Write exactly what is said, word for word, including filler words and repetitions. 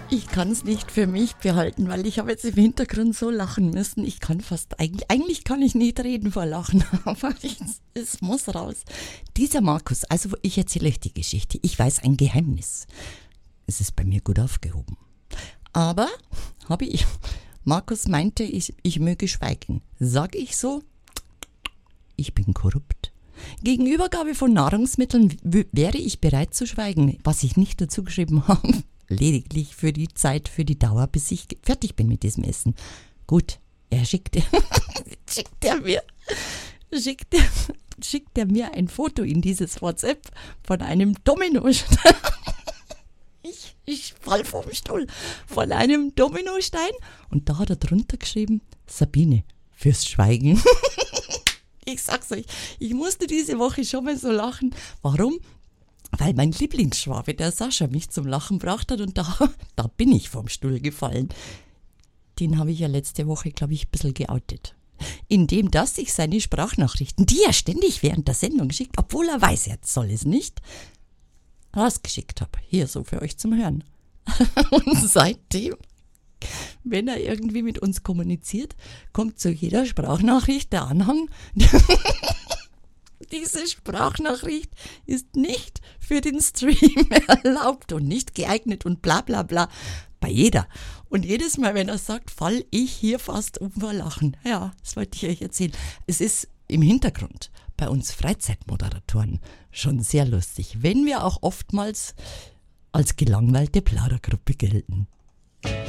Ich kann es nicht für mich behalten, weil ich habe jetzt im Hintergrund so lachen müssen. Ich kann fast, eigentlich, eigentlich kann ich nicht reden vor Lachen, aber ich, es muss raus. Dieser Markus, also ich erzähle euch die Geschichte. Ich weiß ein Geheimnis. Es ist bei mir gut aufgehoben. Aber habe ich, Markus meinte, ich, ich möge schweigen. Sag ich so, ich bin korrupt. Gegen Übergabe von Nahrungsmitteln w- wäre ich bereit zu schweigen, was ich nicht dazu geschrieben habe. Lediglich für die Zeit, für die Dauer, bis ich fertig bin mit diesem Essen. Gut, er schickte, schickt er mir, schickt er, schickt er mir ein Foto in dieses WhatsApp von einem Dominostein. Ich, ich fall vom Stuhl. Von einem Dominostein. Und da hat er drunter geschrieben, Sabine, fürs Schweigen. Ich sag's euch, ich musste diese Woche schon mal so lachen. Warum? Weil mein Lieblingsschwabe, der Sascha, mich zum Lachen gebracht hat und da, da bin ich vom Stuhl gefallen. Den habe ich ja letzte Woche, glaube ich, ein bisschen geoutet. Indem dass ich seine Sprachnachrichten, die er ständig während der Sendung schickt, obwohl er weiß, er soll es nicht, rausgeschickt habe. Hier so für euch zum Hören. Und seitdem, wenn er irgendwie mit uns kommuniziert, kommt zu jeder Sprachnachricht der Anhang. Diese Sprachnachricht ist nicht für den Stream erlaubt und nicht geeignet und bla bla bla. Bei jeder. Und jedes Mal, wenn er sagt, fall ich hier fast um vor Lachen. Ja, das wollte ich euch erzählen. Es ist im Hintergrund bei uns Freizeitmoderatoren schon sehr lustig, wenn wir auch oftmals als gelangweilte Plaudergruppe gelten.